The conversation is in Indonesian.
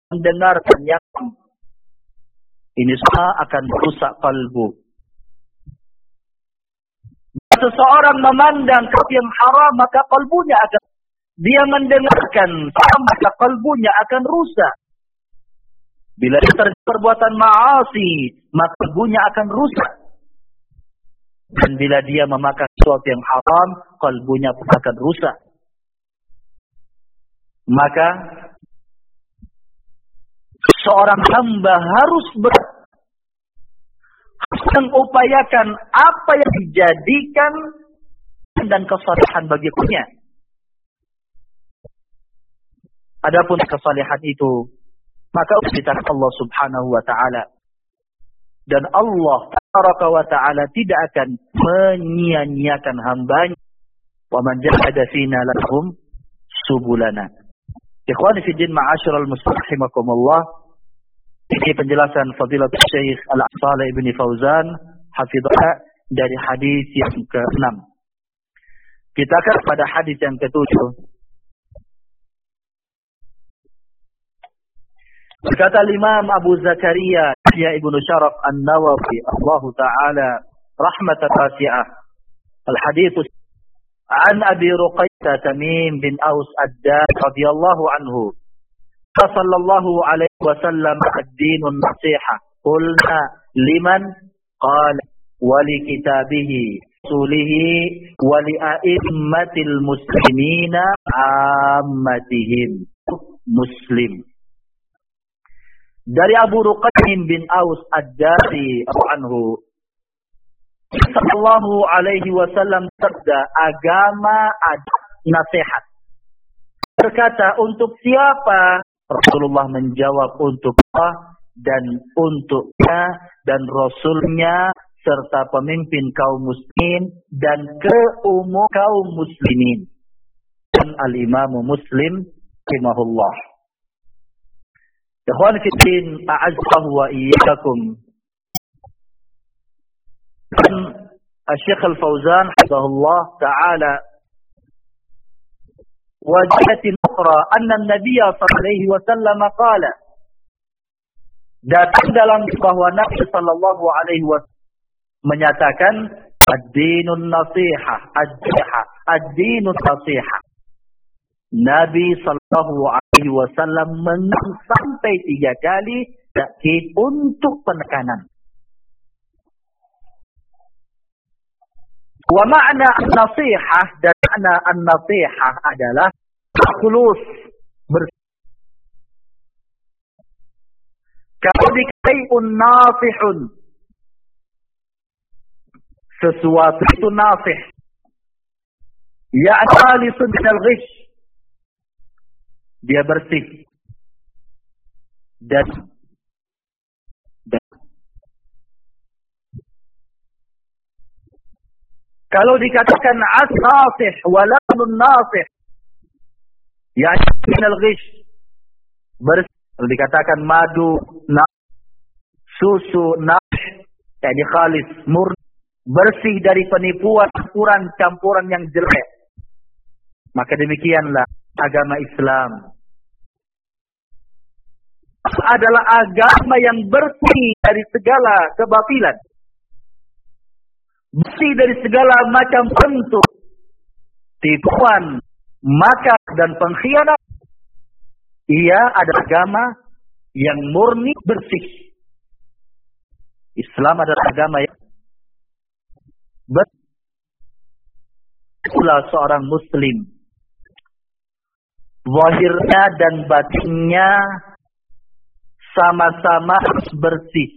mendengarkan yang ini semua akan merusak kalbu. Jika seseorang memandang sesuatu yang haram, maka kalbunya akan, dia mendengarkan maka kalbunya akan rusak. Bila dia terjadi perbuatan ma'asi, maka kalbunya akan rusak. Dan bila dia memakan sesuatu yang haram, kalbunya pun akan rusak. Maka seorang hamba harus mengupayakan apa yang dijadikan dan kesalehan baginya. Adapun kesalehan itu, maka kita Allah Subhanahu wa taala. Dan Allah Tabaraka wa taala tidak akan menyia-nyiakan hambanya. Wa man jahada fina lahum subulana. Ikhwani fi din ma'asyiral muslimin rahimakumullah. Ini penjelasan Fadilatul Syekh Al-Salih Ibn Fauzan hafizahullah dari hadis yang ke-6. Kita akan pada hadis yang ke-7. Berkata Imam Abu Zakaria Yahya Ibn Sharaf An-Nawawi Allahu Ta'ala rahmatan wasi'ah. Al-hadits an Abi Ruqayyah Tamim bin Aus Ad-Dar radhiyallahu anhu. Sallallahu alaihi wasallam ad-dinun nasiha. Qulna liman? Qala wa li kitabihi rasulihi wa li a'immatil muslimina ammatihim. Muslim. Dari Abu Ruqayyah bin Aus Ad-Dari anhu, sallallahu alaihi wasallam sabda, agama ada nasihat. Berkata, untuk siapa? Rasulullah menjawab, untuk Allah dan untuknya dan Rasulnya serta pemimpin kaum muslimin dan keumum kaum muslimin. Dan Al-Imam Muslim rahimahullah. Ikhwan fillah, a'azzahu wa iyyakum. Dan Syekh Al-Fauzan hafizahullah taala wajihatin ukhra anna an-nabiy sallallahu alaihi wasallam qala, datang dalam bahwa Nabi sallallahu alaihi wasallam menyatakan ad-dinun nasihah, ad-dinun nasihah. Nabi sallallahu alaihi wasallam menang sampai 3 kali takkid untuk penekanan. Wa ma'na an-nasihah, dan makna an-nasihah adalah khulus, kalau dikai'un nasihun, sesuatu itu nasih, ya'ni khalisun minal ghish, dia bersih dan kalau dikatakan as-nasih walanun nasih, ya'ni minal ghish, bersih. Kalau dikatakan madu, susu, ya'ni khalis, murni, bersih dari penipuan, campuran yang jelek. Maka demikianlah agama Islam adalah agama yang bersih dari segala kebatilan, bersih dari segala macam bentuk tipuan, makar dan pengkhianat. Ia adalah agama yang murni bersih. Islam adalah agama yang bersih. Itulah seorang muslim, zahirnya dan batinnya sama-sama bersih.